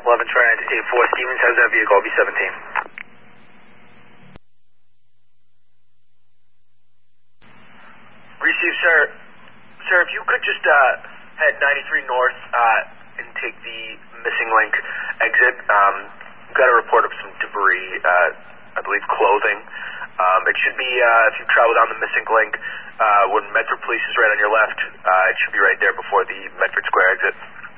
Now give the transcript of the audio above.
11 Transit 84 Stevens, how's that vehicle? B17. Receive, sir. Sir, if you could just head 93 north and take the missing link exit. Got a report of some debris, I believe clothing. It should be, if you travel down the missing link, when Medford Police is right on your left, it should be right there before the Medford Square exit.